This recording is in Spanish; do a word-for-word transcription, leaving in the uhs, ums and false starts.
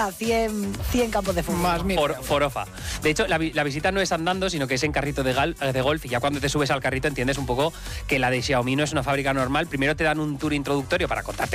a cien, cien campos de fútbol. Más mil. For, forofa. De hecho, la, la visita no es andando, sino que es en carrito de, gal, de golf, y ya cuando te subes al carrito entiendes un poco que la de Xiaomi no es una fábrica normal. Primero te dan un tour introductorio para contarte